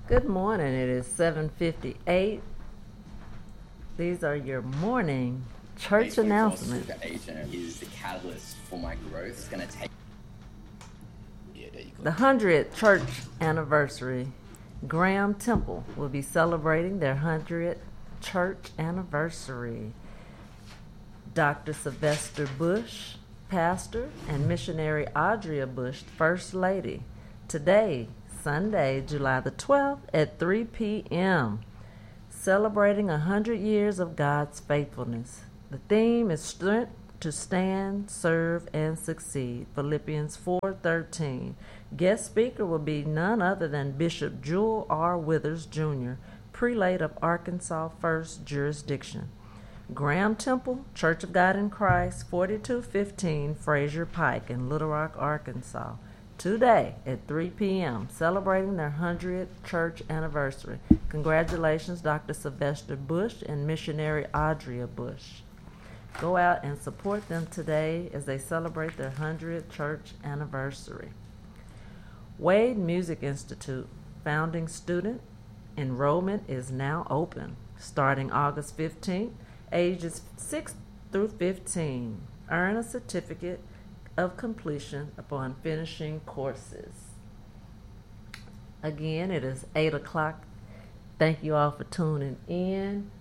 Good morning. It is 7:58. These are your morning church announcements. Facebook agent is the catalyst for my growth. It's going to take. Yeah, there you go. The 100th church anniversary. Graham Temple will be celebrating their 100th church anniversary. Dr. Sylvester Bush, pastor, and missionary Audria Bush, first lady. Today, Sunday, July the 12th at 3 p.m. Celebrating 100 years of God's faithfulness. The theme is strength to stand, serve, and succeed. Philippians 4:13. Guest speaker will be none other than Bishop Jewel R. Withers, Jr., prelate of Arkansas First Jurisdiction. Graham Temple, Church of God in Christ, 4215 Frazier Pike in Little Rock, Arkansas. Today at 3 p.m., celebrating their 100th church anniversary. Congratulations, Dr. Sylvester Bush and missionary Audria Bush. Go out and support them today as they celebrate their 100th church anniversary. Wade Music Institute, founding student, enrollment is now open. Starting August 15th, ages 6 through 15. Earn a certificate of completion upon finishing courses. Again, it is 8 o'clock. Thank you all for tuning in.